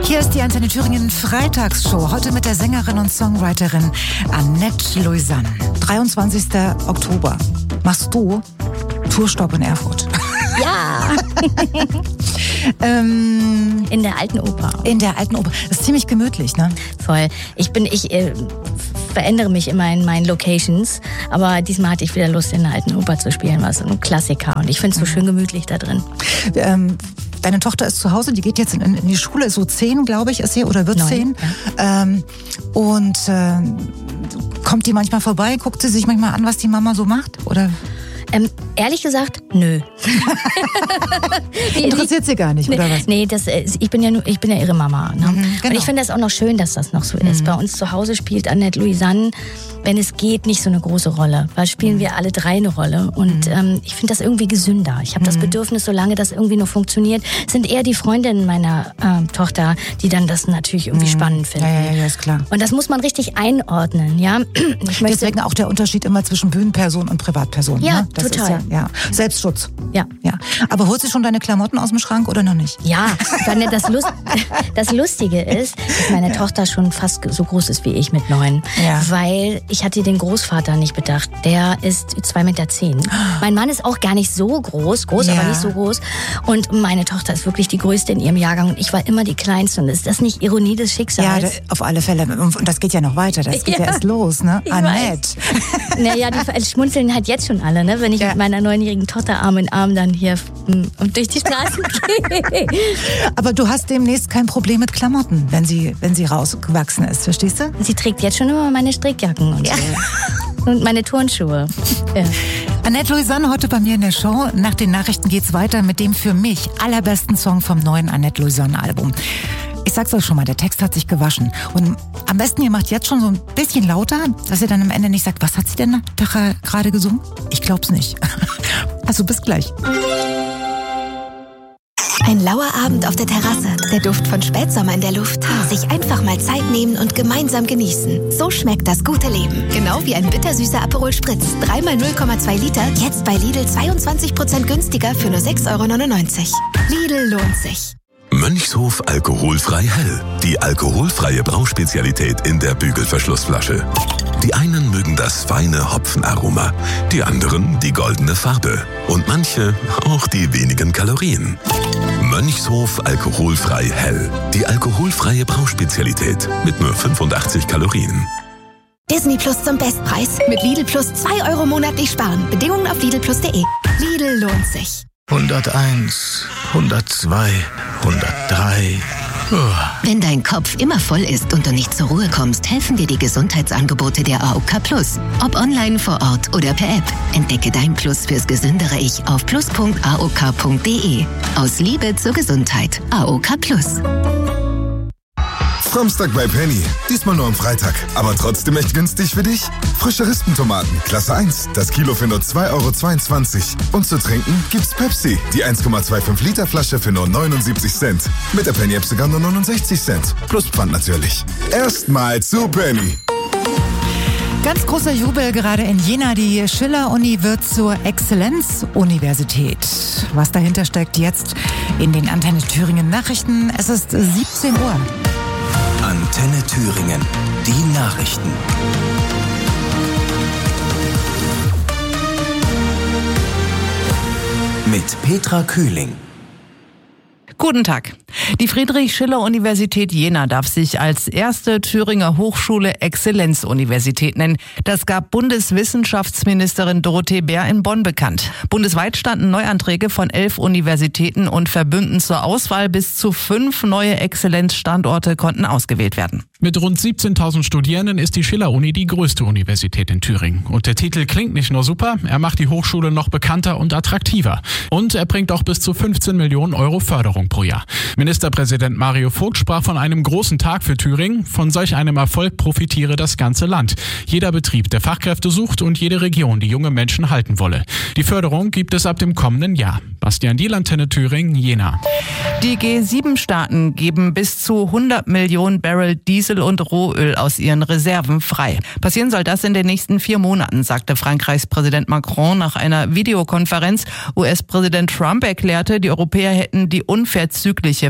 Hier ist die Antenne Thüringen Freitagsshow. Heute mit der Sängerin und Songwriterin Annette Lausanne. 23. Oktober. Machst du Tourstopp in Erfurt? Ja! In der Alten Oper. In der Alten Oper. Das ist ziemlich gemütlich, ne? Voll. Ich verändere mich immer in meinen Locations, aber diesmal hatte ich wieder Lust, in der Alten Oper zu spielen, was ein Klassiker. Und ich finde es so schön gemütlich da drin. Deine Tochter ist zu Hause, die geht jetzt in die Schule, ist so 10, glaube ich, ist sie, oder wird 10. Ja. Kommt die manchmal vorbei, guckt sie sich manchmal an, was die Mama so macht, oder? Ehrlich gesagt, nö. Interessiert sie gar nicht, oder was? Nee, ich bin ja ihre Mama. Ne? Genau. Und ich finde das auch noch schön, dass das noch so ist. Bei uns zu Hause spielt Annette Lausanne, wenn es geht, nicht so eine große Rolle. Weil spielen wir alle 3 eine Rolle. Und ich finde das irgendwie gesünder. Ich habe das Bedürfnis, solange das irgendwie noch funktioniert, sind eher die Freundinnen meiner Tochter, die dann das natürlich irgendwie spannend finden. Ja, ist klar. Und das muss man richtig einordnen, ja. Deswegen auch der Unterschied immer zwischen Bühnenperson und Privatperson. Ja, ne? Das total. Ist Selbstschutz. Ja. Aber holst du schon deine Klamotten aus dem Schrank oder noch nicht? Ja, das Lustige ist, dass meine Tochter schon fast so groß ist wie ich mit 9. Ja. Weil ich hatte den Großvater nicht bedacht. Der ist 2,10 Meter. Mein Mann ist auch gar nicht so groß, aber nicht so groß. Und meine Tochter ist wirklich die Größte in ihrem Jahrgang. Und ich war immer die Kleinste. Und ist das nicht Ironie des Schicksals? Ja, auf alle Fälle. Und das geht ja noch weiter. Das geht ja erst los, ne? Annette. Naja, die schmunzeln halt jetzt schon alle, ne? Wenn ich mit meiner 9-jährigen Tochter Arm in Arm dann hier durch die Straßen gehe. Aber du hast demnächst kein Problem mit Klamotten, wenn sie rausgewachsen ist, verstehst du? Sie trägt jetzt schon immer meine Strickjacken und so. Und meine Turnschuhe. Ja. Annette Lausanne heute bei mir in der Show. Nach den Nachrichten geht's weiter mit dem für mich allerbesten Song vom neuen Annette Lausanne Album. Ich sag's euch schon mal, der Text hat sich gewaschen. Und am besten, ihr macht jetzt schon so ein bisschen lauter, dass ihr dann am Ende nicht sagt, was hat sie denn da gerade gesungen? Ich glaub's nicht. Also bis gleich. Ein lauer Abend auf der Terrasse, der Duft von Spätsommer in der Luft. Sich einfach mal Zeit nehmen und gemeinsam genießen. So schmeckt das gute Leben. Genau wie ein bittersüßer Aperol Spritz. 3x 0,2 Liter, jetzt bei Lidl 22% günstiger für nur 6,99 €. Lidl lohnt sich. Mönchshof alkoholfrei hell. Die alkoholfreie Brauspezialität in der Bügelverschlussflasche. Die einen mögen das feine Hopfenaroma, die anderen die goldene Farbe und manche auch die wenigen Kalorien. Mönchshof alkoholfrei hell. Die alkoholfreie Brauspezialität mit nur 85 Kalorien. Disney Plus zum Bestpreis. Mit Lidl Plus 2 € monatlich sparen. Bedingungen auf lidlplus.de. Lidl lohnt sich. 101, 102, 103. Wenn dein Kopf immer voll ist und du nicht zur Ruhe kommst, helfen dir die Gesundheitsangebote der AOK Plus. Ob online, vor Ort oder per App. Entdecke dein Plus fürs gesündere Ich auf plus.aok.de. Aus Liebe zur Gesundheit. AOK Plus. Samstag bei Penny. Diesmal nur am Freitag. Aber trotzdem echt günstig für dich. Frische Rispentomaten, Klasse 1. Das Kilo für nur 2,22 €. Und zu trinken gibt's Pepsi. Die 1,25 Liter Flasche für nur 79 Cent. Mit der Penny-App sogar nur 69 Cent. Plus Pfand natürlich. Erstmal zu Penny. Ganz großer Jubel gerade in Jena. Die Schiller-Uni wird zur Exzellenz-Universität. Was dahinter steckt jetzt in den Antenne Thüringen Nachrichten. Es ist 17 Uhr. Antenne Thüringen. Die Nachrichten. Mit Petra Kühling. Guten Tag. Die Friedrich-Schiller-Universität Jena darf sich als erste Thüringer Hochschule Exzellenzuniversität nennen. Das gab Bundeswissenschaftsministerin Dorothee Bär in Bonn bekannt. Bundesweit standen Neuanträge von 11 Universitäten und Verbünden zur Auswahl. Bis zu 5 neue Exzellenzstandorte konnten ausgewählt werden. Mit rund 17.000 Studierenden ist die Schiller-Uni die größte Universität in Thüringen. Und der Titel klingt nicht nur super, er macht die Hochschule noch bekannter und attraktiver. Und er bringt auch bis zu 15 Millionen € Förderung pro Jahr. Ministerpräsident Mario Vogt sprach von einem großen Tag für Thüringen. Von solch einem Erfolg profitiere das ganze Land. Jeder Betrieb, der Fachkräfte sucht und jede Region, die junge Menschen halten wolle. Die Förderung gibt es ab dem kommenden Jahr. Bastian Diel, Antenne Thüringen, Jena. Die G7-Staaten geben bis zu 100 Millionen Barrel Diesel und Rohöl aus ihren Reserven frei. Passieren soll das in den nächsten 4 Monaten, sagte Frankreichs Präsident Macron nach einer Videokonferenz. US-Präsident Trump erklärte, die Europäer hätten die unverzügliche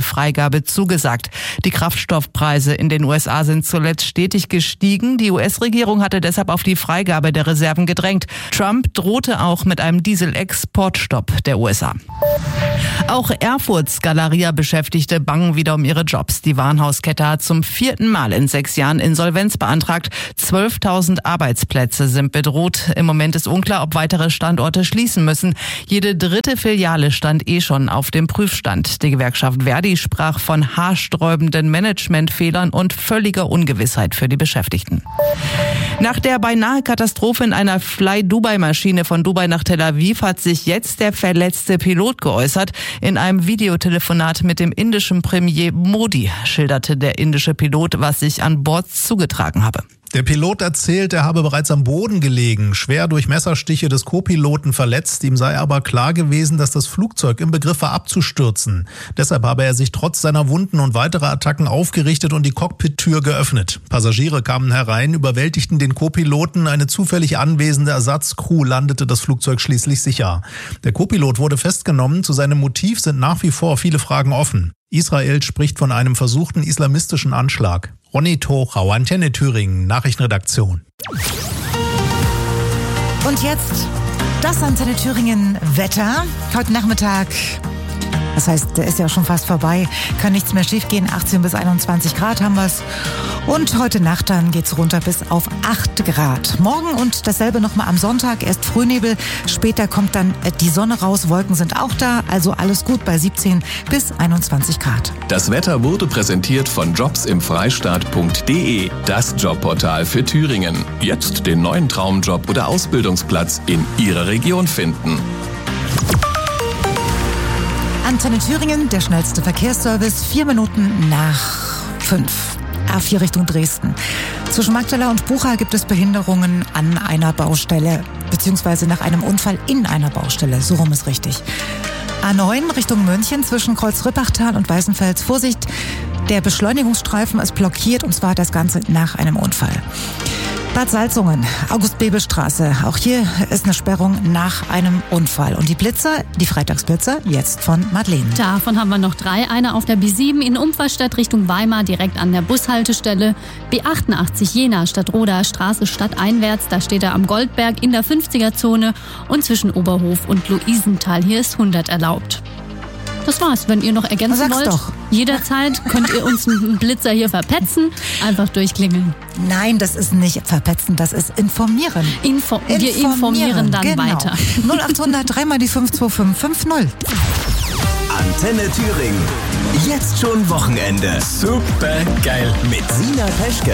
Freigabe zugesagt. Die Kraftstoffpreise in den USA sind zuletzt stetig gestiegen. Die US-Regierung hatte deshalb auf die Freigabe der Reserven gedrängt. Trump drohte auch mit einem Dieselexportstopp der USA. Auch Erfurts Galeria-Beschäftigte bangen wieder um ihre Jobs. Die Warenhauskette hat zum 4. Mal in 6 Jahren Insolvenz beantragt. 12.000 Arbeitsplätze sind bedroht. Im Moment ist unklar, ob weitere Standorte schließen müssen. Jede 3. Filiale stand schon auf dem Prüfstand. Die Gewerkschaft Verdi sprach von haarsträubenden Managementfehlern und völliger Ungewissheit für die Beschäftigten. Nach der beinahe Katastrophe in einer Fly-Dubai-Maschine von Dubai nach Tel Aviv hat sich jetzt der verletzte Pilot geäußert. In einem Videotelefonat mit dem indischen Premier Modi schilderte der indische Pilot, was sich an Bord zugetragen habe. Der Pilot erzählt, er habe bereits am Boden gelegen, schwer durch Messerstiche des Co-Piloten verletzt. Ihm sei aber klar gewesen, dass das Flugzeug im Begriff war abzustürzen. Deshalb habe er sich trotz seiner Wunden und weiterer Attacken aufgerichtet und die Cockpit-Tür geöffnet. Passagiere kamen herein, überwältigten den Co-Piloten. Eine zufällig anwesende Ersatzcrew landete das Flugzeug schließlich sicher. Der Co-Pilot wurde festgenommen. Zu seinem Motiv sind nach wie vor viele Fragen offen. Israel spricht von einem versuchten islamistischen Anschlag. Ronny Tochau, Antenne Thüringen, Nachrichtenredaktion. Und jetzt das Antenne Thüringen Wetter. Heute Nachmittag, das heißt, der ist ja schon fast vorbei, kann nichts mehr schiefgehen. 18 bis 21 Grad haben wir's. Und heute Nacht dann geht's runter bis auf 8 Grad. Morgen und dasselbe nochmal am Sonntag. Erst Frühnebel, später kommt dann die Sonne raus. Wolken sind auch da, also alles gut bei 17 bis 21 Grad. Das Wetter wurde präsentiert von jobsimfreistaat.de, das Jobportal für Thüringen. Jetzt den neuen Traumjob oder Ausbildungsplatz in Ihrer Region finden. Antenne Thüringen, der schnellste Verkehrsservice, 4 Minuten nach 5. A4 Richtung Dresden. Zwischen Magdala und Bucha gibt es Behinderungen an einer Baustelle, beziehungsweise nach einem Unfall in einer Baustelle. So rum ist richtig. A9 Richtung München zwischen Kreuz-Rippachtal und Weißenfels. Vorsicht, der Beschleunigungsstreifen ist blockiert und zwar das Ganze nach einem Unfall. Bad Salzungen, August-Bebel-Straße. Auch hier ist eine Sperrung nach einem Unfall. Und die Blitzer, die Freitagsblitzer, jetzt von Madeleine. Davon haben wir noch 3. Einer auf der B7 in Umferstadt Richtung Weimar, direkt an der Bushaltestelle. B88 Jena, Stadtroda, Straße stadteinwärts. Da steht er am Goldberg in der 50er-Zone. Und zwischen Oberhof und Luisenthal, hier ist 100 erlaubt. Das war's. Wenn ihr noch ergänzen wollt, doch. Jederzeit könnt ihr uns einen Blitzer hier verpetzen. Einfach durchklingeln. Nein, das ist nicht verpetzen, das ist informieren. Wir informieren dann weiter. 0800 3 mal die 52550. Antenne Thüringen. Jetzt schon Wochenende. Super geil. Mit Sina Peschke.